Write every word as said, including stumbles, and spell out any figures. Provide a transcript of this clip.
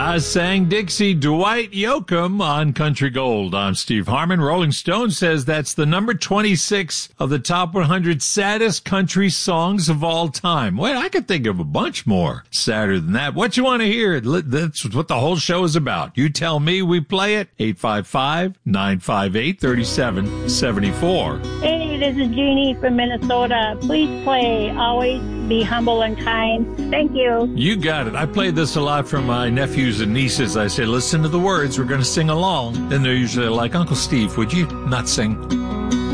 I sang Dixie, Dwight Yoakam on Country Gold. I'm Steve Harmon. Rolling Stone says that's the number twenty-six of the top one hundred saddest country songs of all time. Wait, I could think of a bunch more sadder than that. What you want to hear? That's what the whole show is about. You tell me, we play it. eight five five, nine five eight, three seven seven four. Hey, this is Jeannie from Minnesota. Please play Always Be Humble and Kind. Thank you. You got it. I play this a lot for my nephews and nieces. I say, listen to the words. We're going to sing along. Then they're usually like, Uncle Steve, would you not sing?